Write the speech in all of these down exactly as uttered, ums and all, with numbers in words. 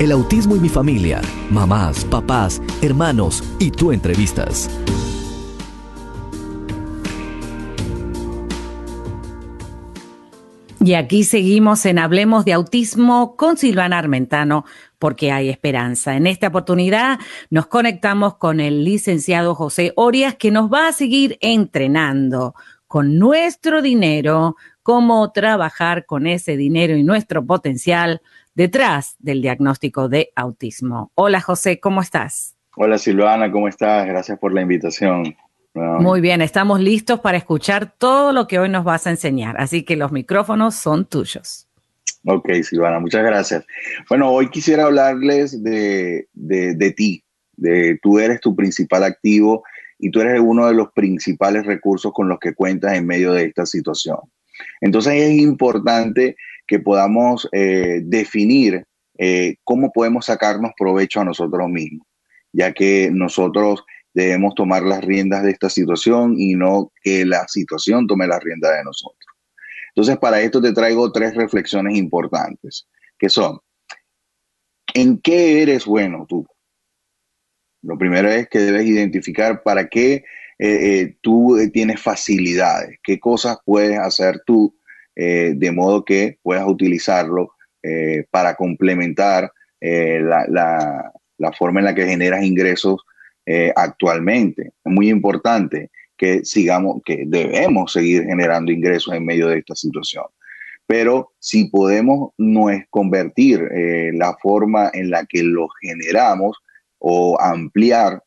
El autismo y mi familia. Mamás, papás, hermanos y tú entrevistas. Y aquí seguimos en Hablemos de Autismo con Silvana Armentano, porque hay esperanza. En esta oportunidad nos conectamos con el licenciado José Orias, que nos va a seguir entrenando con nuestro dinero, cómo trabajar con ese dinero y nuestro potencial detrás del diagnóstico de autismo. Hola José, ¿cómo estás? Hola Silvana, ¿cómo estás? Gracias por la invitación. Muy bien, estamos listos para escuchar todo lo que hoy nos vas a enseñar, así que los micrófonos son tuyos. Ok, Silvana, muchas gracias. Bueno, hoy quisiera hablarles de, de, de ti, de tú eres tu principal activo y tú eres uno de los principales recursos con los que cuentas en medio de esta situación. Entonces es importante que podamos eh, definir eh, cómo podemos sacarnos provecho a nosotros mismos, ya que nosotros debemos tomar las riendas de esta situación y no que la situación tome las riendas de nosotros. Entonces, para esto te traigo tres reflexiones importantes, que son, ¿en qué eres bueno tú? Lo primero es que debes identificar para qué eh, eh, tú tienes facilidades, qué cosas puedes hacer tú eh, de modo que puedas utilizarlo eh, para complementar eh, la, la, la forma en la que generas ingresos eh, actualmente. Es muy importante que sigamos, que debemos seguir generando ingresos en medio de esta situación. Pero si podemos no es convertir eh, la forma en la que lo generamos o ampliar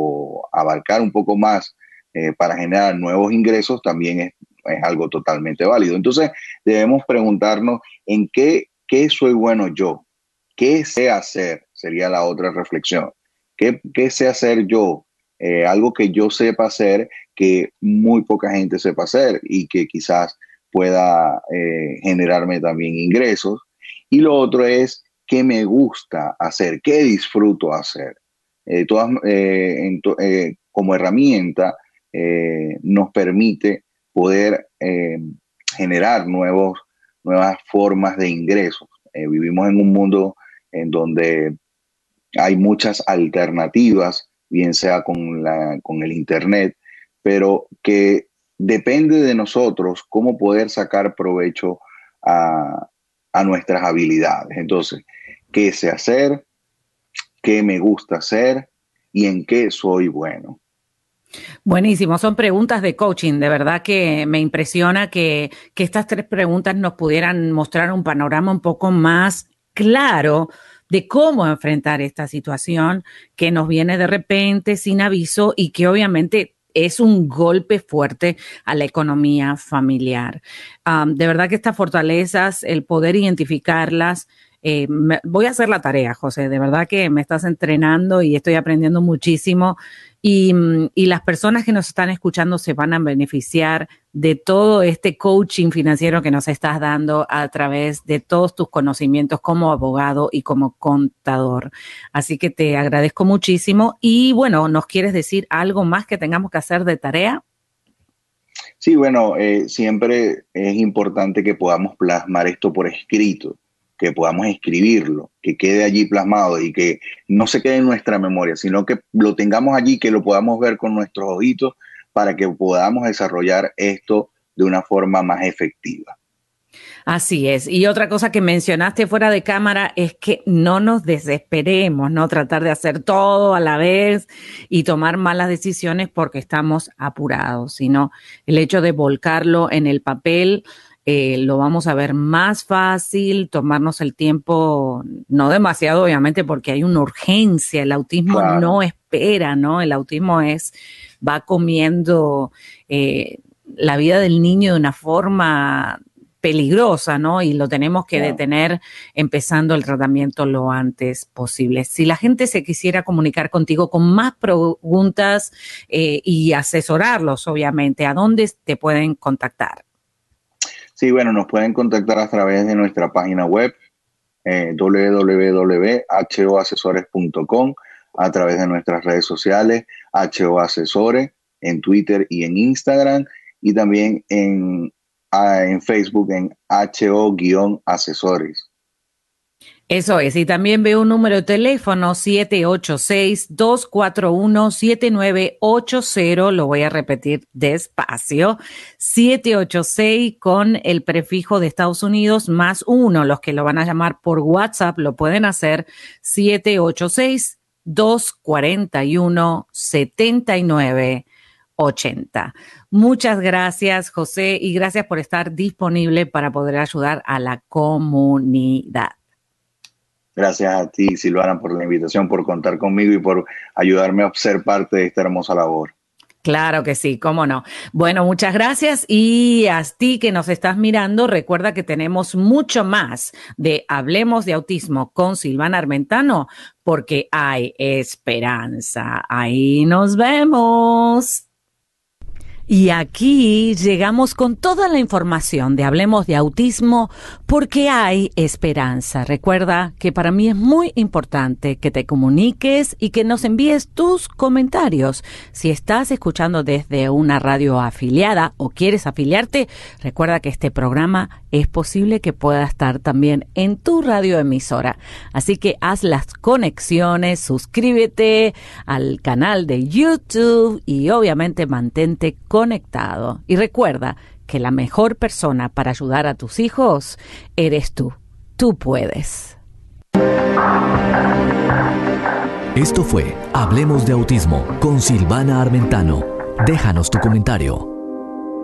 o abarcar un poco más eh, para generar nuevos ingresos, también es, es algo totalmente válido. Entonces debemos preguntarnos en qué, qué soy bueno yo, qué sé hacer, sería la otra reflexión. ¿Qué, qué sé hacer yo? Eh, algo que yo sepa hacer que muy poca gente sepa hacer y que quizás pueda eh, generarme también ingresos. Y lo otro es qué me gusta hacer, qué disfruto hacer. Eh, todas, eh, en to, eh, como herramienta eh, nos permite poder eh, generar nuevos, nuevas formas de ingresos. Eh, vivimos en un mundo en donde hay muchas alternativas, bien sea con, la, con el Internet, pero que depende de nosotros cómo poder sacar provecho a, a nuestras habilidades. Entonces, ¿qué sé hacer? ¿Qué me gusta hacer? ¿Y en qué soy bueno? Buenísimo, son preguntas de coaching. De verdad que me impresiona que, que estas tres preguntas nos pudieran mostrar un panorama un poco más claro de cómo enfrentar esta situación que nos viene de repente, sin aviso, y que obviamente es un golpe fuerte a la economía familiar. Um, de verdad que estas fortalezas, el poder identificarlas, eh, me, voy a hacer la tarea, José. De verdad que me estás entrenando y estoy aprendiendo muchísimo. Y, y las personas que nos están escuchando se van a beneficiar de todo este coaching financiero que nos estás dando a través de todos tus conocimientos como abogado y como contador. Así que te agradezco muchísimo. Y bueno, ¿nos quieres decir algo más que tengamos que hacer de tarea? Sí, bueno, eh, siempre es importante que podamos plasmar esto por escrito, que podamos escribirlo, que quede allí plasmado y que no se quede en nuestra memoria, sino que lo tengamos allí, que lo podamos ver con nuestros ojitos para que podamos desarrollar esto de una forma más efectiva. Así es. Y otra cosa que mencionaste fuera de cámara es que no nos desesperemos, no tratar de hacer todo a la vez y tomar malas decisiones porque estamos apurados, sino el hecho de volcarlo en el papel, eh, lo vamos a ver más fácil, tomarnos el tiempo, no demasiado obviamente porque hay una urgencia, el autismo Claro. no espera, ¿no? El autismo es, va comiendo eh, la vida del niño de una forma peligrosa, ¿no? Y lo tenemos que Claro. detener empezando el tratamiento lo antes posible. Si la gente se quisiera comunicar contigo con más preguntas eh, y asesorarlos, obviamente, ¿a dónde te pueden contactar? Sí, bueno, nos pueden contactar a través de nuestra página web eh, doble u doble u doble u punto h o asesores punto com, a través de nuestras redes sociales, H O Asesores, en Twitter y en Instagram, y también en, uh, en Facebook en H O-Asesores. Eso es, y también veo un número de teléfono siete ocho seis, dos cuatro uno, siete nueve ocho cero, lo voy a repetir despacio, siete ocho seis con el prefijo de Estados Unidos más uno, los que lo van a llamar por WhatsApp lo pueden hacer, siete ocho seis, dos cuatro uno, siete nueve ocho cero. Muchas gracias, José, y gracias por estar disponible para poder ayudar a la comunidad. Gracias a ti, Silvana, por la invitación, por contar conmigo y por ayudarme a ser parte de esta hermosa labor. Claro que sí, cómo no. Bueno, muchas gracias, y a ti que nos estás mirando, recuerda que tenemos mucho más de Hablemos de Autismo con Silvana Armentano, porque hay esperanza. Ahí nos vemos. Y aquí llegamos con toda la información de Hablemos de Autismo, porque hay esperanza. Recuerda que para mí es muy importante que te comuniques y que nos envíes tus comentarios. Si estás escuchando desde una radio afiliada o quieres afiliarte, recuerda que este programa es posible que pueda estar también en tu radioemisora. Así que haz las conexiones, suscríbete al canal de YouTube y obviamente mantente conectado. Y recuerda que la mejor persona para ayudar a tus hijos eres tú. Tú puedes. Esto fue Hablemos de Autismo con Silvana Armentano. Déjanos tu comentario.